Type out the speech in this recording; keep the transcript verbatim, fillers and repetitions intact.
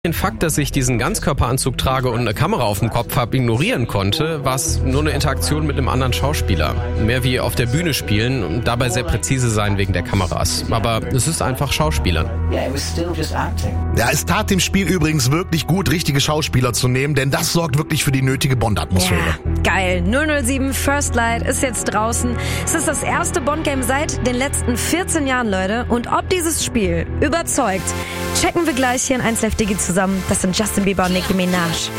Den Fakt, dass ich diesen Ganzkörperanzug trage und eine Kamera auf dem Kopf habe, ignorieren konnte, war es nur eine Interaktion mit einem anderen Schauspieler. Mehr wie auf der Bühne spielen und dabei sehr präzise sein wegen der Kameras. Aber es ist einfach Schauspielern. Ja, es tat dem Spiel übrigens wirklich gut, richtige Schauspieler zu nehmen, denn das sorgt wirklich für die nötige Bond-Atmosphäre. Ja, geil. null null sieben First Light ist jetzt draußen. Es ist das erste Bond-Game seit den letzten vierzehn Jahren, Leute. Und ob dieses Spiel überzeugt, checken wir gleich hier in eins Live Digi zusammen. Das sind Justin Bieber und Nicki Minaj.